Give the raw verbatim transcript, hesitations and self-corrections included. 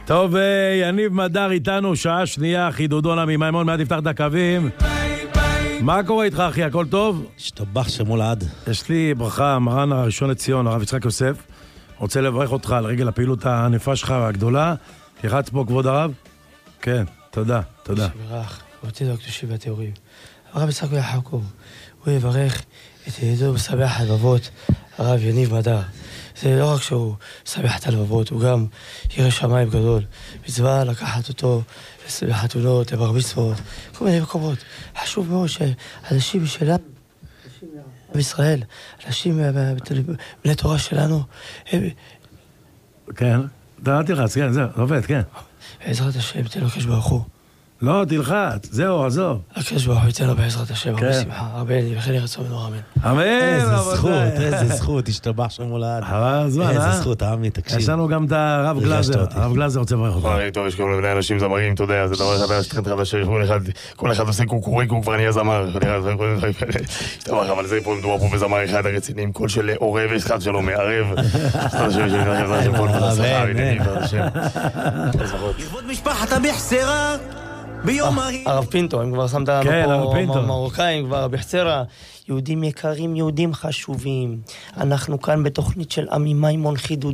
טוב, יניב מדר איתנו, שעה שנייה, חידודון עמי מימון, מיד נפתח את הקווים. מה קורה איתך, אחי? הכל טוב? שתבח שמולד. יש לי ברכה, מרן הראשון לציון, הרב יצחק יוסף. רוצה לברך אותך על רגל הפעילות הענפה שלך והגדולה. תלחץ פה, כבוד הרב. כן, תודה, תודה. שברך, אותי דו הקדושי והטהורים. הרב יצחק יעקב, הוא יברך את ידידו בסבח הלבבות, הרב יניב מדר. זה לא רק שהוא סבח את הלבבות, הוא גם ירא שמיים גדול. מצווה לקחת אותו לחתונות, לבר מצוות, כל מיני מקומות. חשוב מאוד שאנשים שלנו, אנשים בישראל, אנשים בני תורה שלנו, כן, אתה תלחץ, כן, זה עובד, כן. בעזרת השם, תן לו קדוש ברוך הוא. לא, תלחץ, זהו, עזוב. הקדוש ברוך הוא ייתן לו בעזרת השם, הרבה שמחה, הרבה לי, וכן ירצו ממנו, אמן. אמן, איזה זכות, איזה זכות, השתבח שמולד. איזה זכות, עמי, תקשיב. יש לנו גם את הרב גלזר, הרב גלזר רוצה לברך אותך. טוב, יש כל מיני אנשים זמרים, אתה יודע, זה דבר אחד, שתכנת לך בשיר, כל אחד עושה קוקוריקו, כבר נהיה זמר. אבל זה פה, מדובר פה בזמר אחד הרצינים, קול של עורב, יש אחד שלו מערב. לכבוד משפחת הבחצרה ביום ההיא. הרב פינטו, אם כבר שמת לנו פה מרוקאים, כבר בחצרה. יהודים יקרים, יהודים חשובים. אנחנו כאן בתוכנית של עמי מימון חידוד.